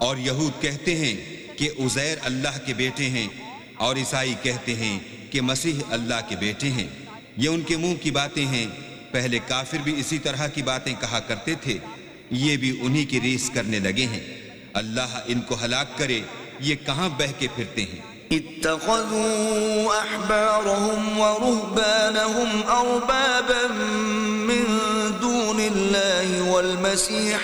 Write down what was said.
और यहूद कहते हैं कि उज़ैर अल्लाह के बेटे हैं और ईसाई कहते हैं कि मसीह अल्लाह के बेटे हैं। ये उनके मुंह की बातें हैं। पहले काफिर भी इसी तरह की बातें कहा करते थे, ये भी उन्हीं की रीस करने लगे हैं। अल्लाह इनको हलाक करे, ये कहां बह के फिरते हैं। इत्तख़ज़ू अहबारहुम व रुहबानहुम अरबाबन मिन दूनिल्लाहि वल मसीह